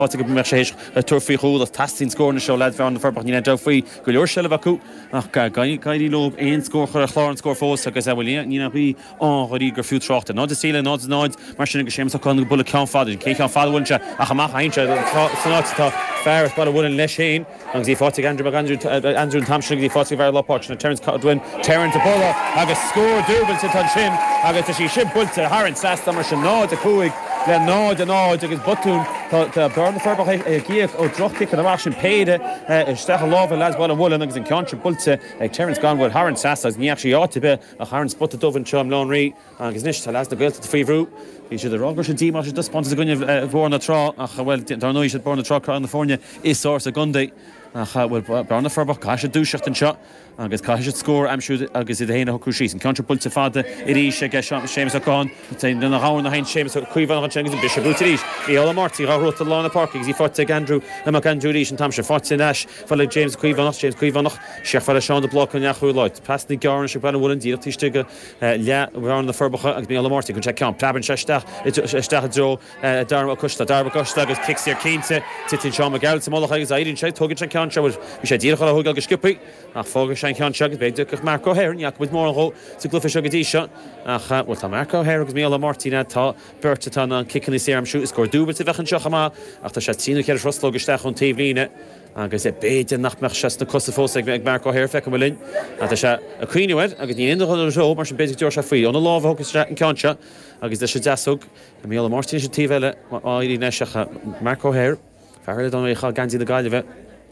go mar sééis a turfií choúil a tastín scór na seo le bhe an ferbach ní do faoi go leor sele acu ach gaií lob éon scór chu a chláán scór fós agus a bhfuil ní bhí áirí gur fiú trochta. Ná síle ná náid mar sin go sémas chun bula cean fáidir, cé cean fáhhailse a chamach hainte sanátá fearras bad bhfuil leis sin agus í fátig Andrew Thompson í fátig bhar lepáit na Terence Codwin Terence Apollo agus scór dúbal sa tan sin agus tá sí sib bulte Haran Sasta mar sin náid a cuaig le náid agus botún tá burn ferbach gíoch ó drochkick an sin péide steach lábh les ball bhil agus an ceantre bulte ag Terence Gonwood Haran Sasta ní actually átibe a Haran spot dómhan seom Lánrí agus níos tá les na gailte fríomhrú. Bhí siad a rágur sin tíá sé dospáanta a gunne bhórna trá ach bhfuil darnoí sé borna trá California is sás a Gunday ach bhfuil brana ferbach cai sé dúiseach an seo agus cai sé scór amsú agus i héna hoú síos an counter pulte fada i rí sé sémas aáin na hána hain sémas chuomhhan agus bis bútaríis í Ola Martí ráróta lána Park agus í fáte Andrew amach Andrew Rís an tam se fáte leis fáile James Cuomhhanach sé fáile seán de bloc an neachú leid pasna gearna se bena bhfuil an díal tíiste le bhán na ferbacha agus bí Ola Martí chun ceam taban seisteach dro darma costa agus kicksí ar cínte titin seán gail máach agus éidirn sé tugann se cean se bhí sé díach a thugáil agus scipaí ach fágur sé cean segus beidir go Marco Hare neach bud mór go sa glufa se go dtí seo ach bhfuil tá Marco Hare agus bí Ola Martína tá bertatá an kickan is am siú is scór dúbal sa bhechan seach amá ach tá sé tína ceir Rosló geisteach chun taobhlíne agus é béidir nach meach se na costa fós ag Marco Hare fecha linn a tá sé a cuiinehid agus ní inda chun seo mar sin beidir dúir se faoi an lábh agus an ceanse agus de sé deasúg a bí Ola Martína sé tíhile áirí neiseach Marco Hare fearle don éá gandí na gaiileh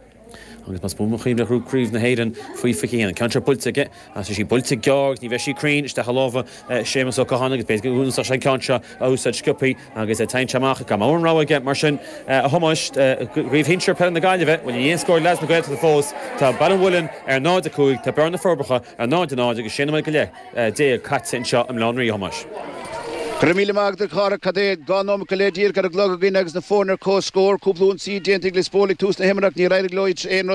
agus mas búmachí na hrúcríomh na héan faoi ficíana cantra bulteige a sí bulte geag ní bheith sí crín iste chaláha sémas ó gohanna agus beidir goúna sé cantra úsáid scipaí agus taintteach go mórráige mar sin a thomáist riomh hinseir pe na gaiileh bhfuil íon scóir les na gailta fós tá ballhfuilin ar náid a cúig tá burna forbacha a náid agus sinna go le dé catin seo am Lánraí thomáis. Grimíle Magda Cara Cadé Ganom Collegier got a glog again as the foreigner co score Kublun C Gentiglis Polik Tus the Hemrak near Loich Enro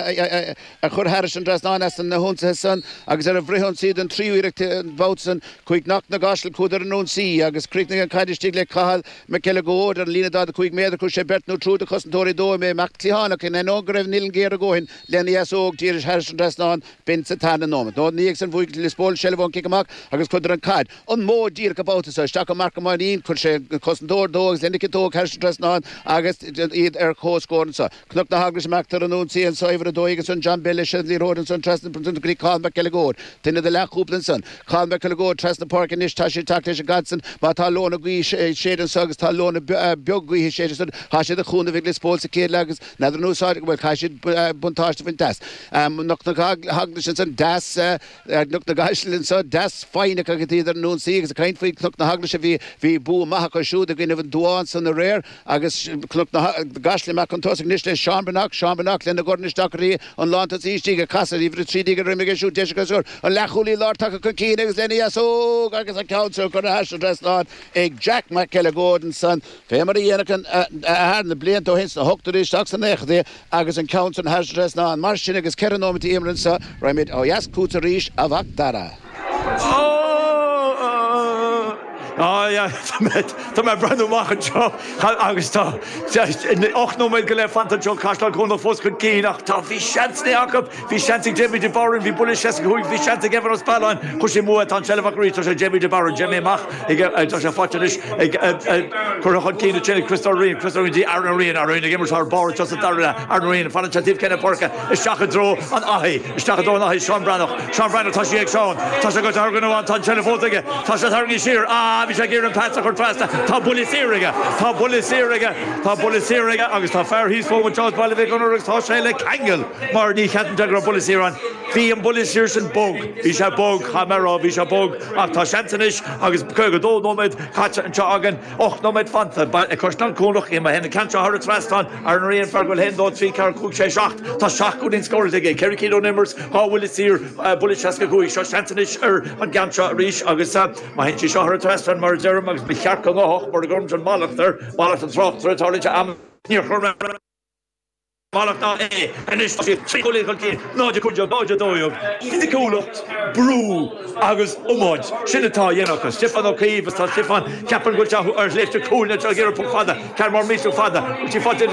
a Chur Harrison Drasnan as the Hunsa son agus a Vrehon Seed and 3 Boutson quick knock na Gashel Kuder non C agus Crickning and Kadish Tigle Kahal McKelego and Lina da the quick made the Kushebert no true the Costontori do me Mactihana can no grave nil gear going Lenias Og Tirish Harrison Drasnan Ben Satan Nom no Nixon Vuiklis Pol Shelvon Kickamak agus Kuder and Kad on more dear about us Staka Mark Marin could say Cosndor dogs Lendikito Harstress non August eat air coast Gordonsa Knock the Haggis Mactor and Unsi and Soiver Doigas and John Bellish and the Rodenson Trust and President Greek Carl McKellegod Tin of the Lach Hooplinson Carl McKellegod Trust the Park and Ish Tashi Taktish Godson Batalona Gui Shade and Sugs Talona Bugui Shades Hashi the Khun of Iglis Pols Kid Lagas Neither no side well Hashi Buntash of Das Knock the Haglish and Das Knock the Gashlin so Das fine a either noon see is a kind of knock the Haglish vi bu mahaka shoe the gin duans on the rare agus cluck the gasle mak tossing nicht Sean Banach Linda Gordon Stockery on Lantas Eastige Casa even 3 digger remige shoe Jessica Sur on Lachuli Lord Taka Keen is Lenny so agus a council could hash dress not eg Jack McKellegod son Family Anakin had the blend to hins the hook to the stocks and there agus and council hash dress now Marchin agus Keranomity Imransa Remit oh yes Kuterish Avaktara Oh yeah, tá me brenn machchan seo agus tá 8 méid go le fanta John Cashel chun fós chun cíach tá bhí seansna acu bhí seansig Jimmy de Barron bhí bula se chuig bhí seanta gefar os bailin chu sé mua tá Shelvarí tá sé Jimmy de Barron Jimmy Mach tá sé fáis chur chun cína tena Christopher dí Arna gimmar tar bar just darna Arna fan tíh cena porca is seacha dro an ahí is seacha dó ahí Sean Branach tá sé ag Sean tá sé go targanháin tá telefóntaige tá sé targaí siar vi sé gir an pats chun fasta tá bulisíige agus tá fair hís fó Charles Ballivick gonúgus tá sé le kegel mar ní chean degra bulisíran hí an bulisír sin bog hí sé bog chamera hí sé bog ach tá seantanis agus go dó nóid chatte an tegan 8 nóid fanta ba e costan cúnach í hena canse har trastan ar an rion fargil hen dó 3 car cúg sé 8 tá 7 go din scoirige Kerikilo nimmers há bulisír buliseska cúig seo seantanis an ganse ríis agus ma hen si seo har trastan mar Jeremy agus be cheart go hoch mar gorm an malachtar an trocht am níor chum Malach ná é anis tríolí cin náidir chuide náidir dóibh. Bhí cúlacht brú agus umáid sinnatá dhéanachas. Stefan O'Keefe tá Stefan ceapan go teú ar leiste cúna te ggéar fada, cear mar míú fada, tí fada